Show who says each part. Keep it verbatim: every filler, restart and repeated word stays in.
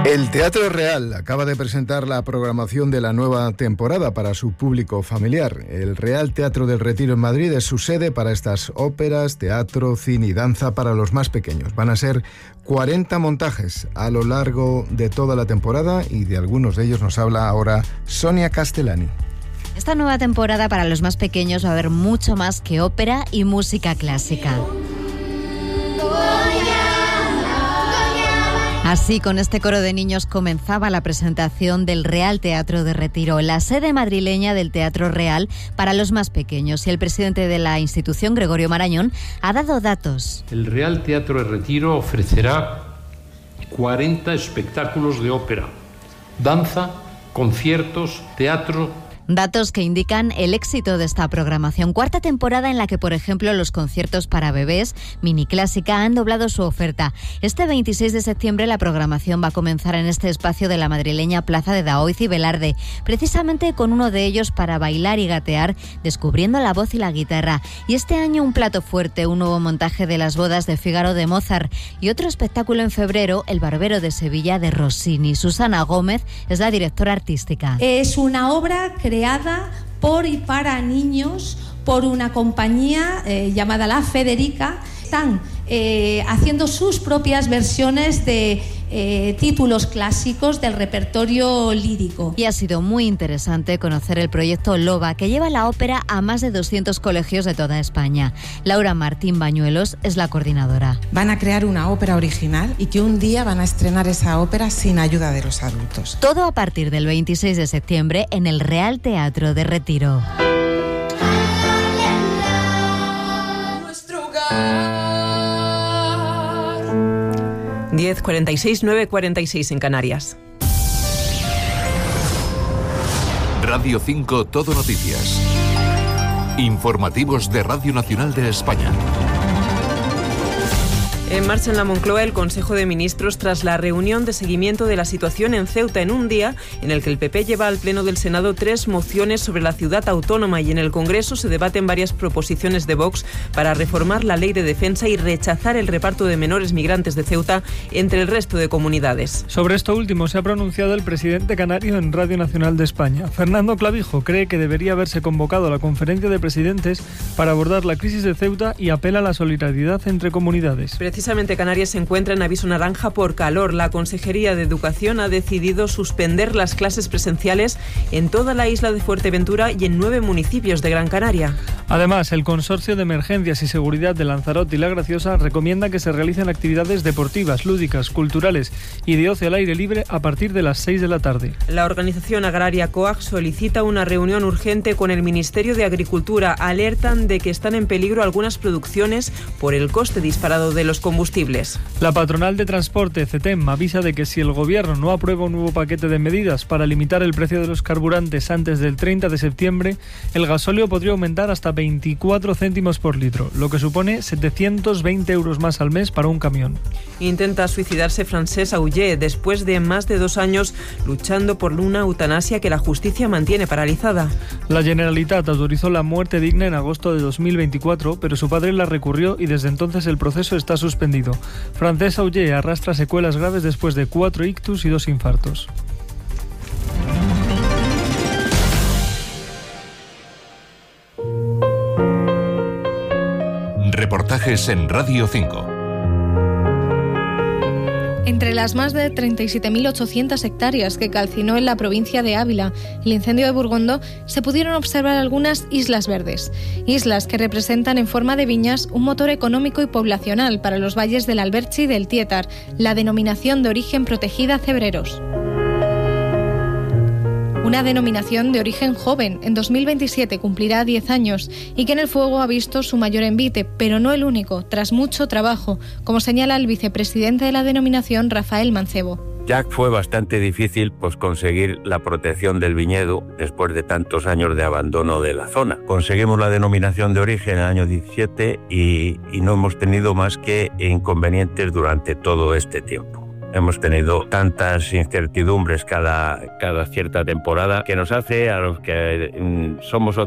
Speaker 1: El Teatro Real acaba de presentar la programación de la nueva temporada para su público familiar. El Real Teatro del Retiro en Madrid es su sede para estas óperas, teatro, cine y danza para los más pequeños. Van a ser cuarenta montajes a lo largo de toda la temporada y de algunos de ellos nos habla ahora Sonia Castellani.
Speaker 2: Esta nueva temporada para los más pequeños va a haber mucho más que ópera y música clásica. Así, con este coro de niños comenzaba la presentación del Real Teatro de Retiro, la sede madrileña del Teatro Real para los más pequeños. Y el presidente de la institución, Gregorio Marañón, ha dado datos.
Speaker 3: El Real Teatro de Retiro ofrecerá cuarenta espectáculos de ópera, danza, conciertos, teatro.
Speaker 2: Datos que indican el éxito de esta programación. Cuarta temporada en la que, por ejemplo, los conciertos para bebés, Mini Clásica, han doblado su oferta. Este veintiséis de septiembre la programación va a comenzar en este espacio de la madrileña Plaza de Daoiz y Velarde, precisamente con uno de ellos para bailar y gatear, descubriendo la voz y la guitarra. Y este año un plato fuerte, un nuevo montaje de Las bodas de Fígaro de Mozart y otro espectáculo en febrero, El barbero de Sevilla de Rossini. Susana Gómez es la directora artística.
Speaker 4: Es una obra que creada por y para niños por una compañía eh, llamada La Federica. Están eh, haciendo sus propias versiones de eh, títulos clásicos del repertorio lírico.
Speaker 2: Y ha sido muy interesante conocer el proyecto LOBA, que lleva la ópera a más de doscientos colegios de toda España. Laura Martín Bañuelos es la coordinadora.
Speaker 5: Van a crear una ópera original y que un día van a estrenar esa ópera sin ayuda de los adultos.
Speaker 2: Todo a partir del veintiséis de septiembre en el Real Teatro de Retiro.
Speaker 6: diez cuarenta y seis, nueve cuarenta y seis en Canarias.
Speaker 7: Radio cinco Todo Noticias. Informativos de Radio Nacional de España.
Speaker 6: En marcha en la Moncloa el Consejo de Ministros tras la reunión de seguimiento de la situación en Ceuta en un día en el que el P P lleva al Pleno del Senado tres mociones sobre la ciudad autónoma y en el Congreso se debaten varias proposiciones de Vox para reformar la ley de defensa y rechazar el reparto de menores migrantes de Ceuta entre el resto de comunidades.
Speaker 8: Sobre esto último se ha pronunciado el presidente canario en Radio Nacional de España. Fernando Clavijo cree que debería haberse convocado a la conferencia de presidentes para abordar la crisis de Ceuta y apela a la solidaridad entre comunidades.
Speaker 6: Precisamente Canarias se encuentra en aviso naranja por calor. La Consejería de Educación ha decidido suspender las clases presenciales en toda la isla de Fuerteventura y en nueve municipios de Gran Canaria.
Speaker 8: Además, el Consorcio de Emergencias y Seguridad de Lanzarote y La Graciosa recomienda que se realicen actividades deportivas, lúdicas, culturales y de ocio al aire libre a partir de las seis de la tarde.
Speaker 6: La organización agraria COAG solicita una reunión urgente con el Ministerio de Agricultura. Alertan de que están en peligro algunas producciones por el coste disparado de los combustibles.
Speaker 8: La patronal de transporte, CETEM, avisa de que si el Gobierno no aprueba un nuevo paquete de medidas para limitar el precio de los carburantes antes del treinta de septiembre, el gasóleo podría aumentar hasta veinticuatro céntimos por litro, lo que supone setecientos veinte euros más al mes para un camión.
Speaker 6: Intenta suicidarse Francesc Auger después de más de dos años luchando por una eutanasia que la justicia mantiene paralizada.
Speaker 8: La Generalitat autorizó la muerte digna en agosto de dos mil veinticuatro, pero su padre la recurrió y desde entonces el proceso está suspendido. Francesc Auger arrastra secuelas graves después de cuatro ictus y dos infartos.
Speaker 7: Reportajes en Radio cinco.
Speaker 9: Entre las más de treinta y siete mil ochocientas hectáreas que calcinó en la provincia de Ávila el incendio de Burgondo, se pudieron observar algunas islas verdes. Islas que representan en forma de viñas un motor económico y poblacional para los valles del Alberche y del Tietar, la denominación de origen protegida Cebreros. Una denominación de origen joven, en dos mil veintisiete cumplirá diez años y que en el fuego ha visto su mayor envite, pero no el único, tras mucho trabajo, como señala el vicepresidente de la denominación, Rafael Mancebo.
Speaker 10: Ya fue bastante difícil pues, conseguir la protección del viñedo después de tantos años de abandono de la zona. Conseguimos la denominación de origen en el año diecisiete y, y no hemos tenido más que inconvenientes durante todo este tiempo. Hemos tenido tantas incertidumbres cada, cada cierta temporada que nos hace a los que mm, somos